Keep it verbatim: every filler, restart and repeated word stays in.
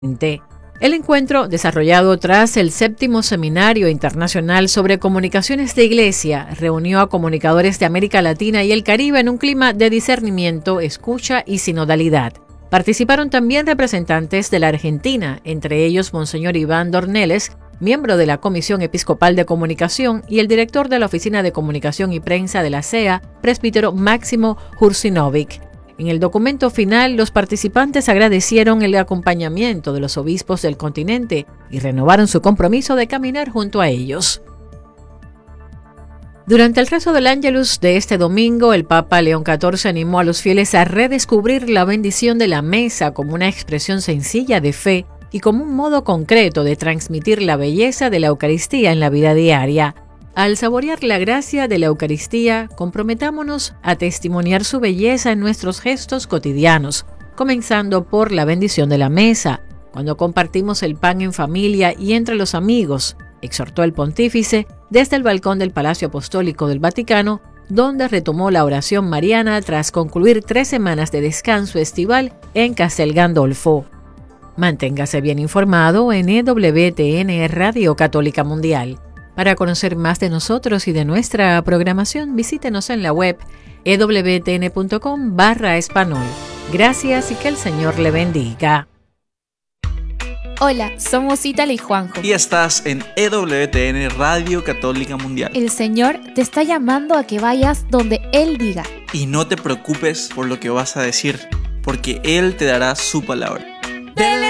El encuentro, desarrollado tras el séptimo Seminario Internacional sobre Comunicaciones de Iglesia, reunió a comunicadores de América Latina y el Caribe en un clima de discernimiento, escucha y sinodalidad. Participaron también representantes de la Argentina, entre ellos Monseñor Iván Dornelles, miembro de la Comisión Episcopal de Comunicación, y el director de la Oficina de Comunicación y Prensa de la C E A, presbítero Máximo Hursinovic. En el documento final, los participantes agradecieron el acompañamiento de los obispos del continente y renovaron su compromiso de caminar junto a ellos. Durante el rezo del Ángelus de este domingo, el Papa León catorce animó a los fieles a redescubrir la bendición de la mesa como una expresión sencilla de fe y como un modo concreto de transmitir la belleza de la Eucaristía en la vida diaria. Al saborear la gracia de la Eucaristía, comprometámonos a testimoniar su belleza en nuestros gestos cotidianos, comenzando por la bendición de la mesa, cuando compartimos el pan en familia y entre los amigos, exhortó el pontífice desde el balcón del Palacio Apostólico del Vaticano, donde retomó la oración mariana tras concluir tres semanas de descanso estival en Castel Gandolfo. Manténgase bien informado en E W T N Radio Católica Mundial. Para conocer más de nosotros y de nuestra programación, visítenos en la web e w t n punto com barra español. Gracias y que el Señor le bendiga. Hola, somos Ítala y Juanjo. Y estás en E W T N Radio Católica Mundial. El Señor te está llamando a que vayas donde Él diga. Y no te preocupes por lo que vas a decir, porque Él te dará su palabra. Dele